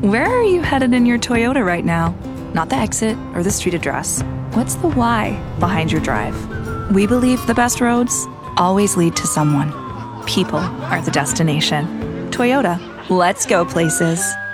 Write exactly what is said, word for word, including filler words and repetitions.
Where are you headed in your Toyota right now? Not the exit or the street address. What's the why behind your drive? We believe the best roads always lead to someone. People are the destination. Toyota, let's go places.